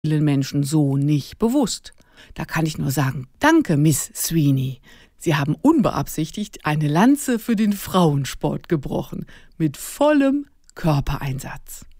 vielen Menschen so nicht bewusst. Da kann ich nur sagen, danke, Miss Sweeney. Sie haben unbeabsichtigt eine Lanze für den Frauensport gebrochen, mit vollem Körpereinsatz.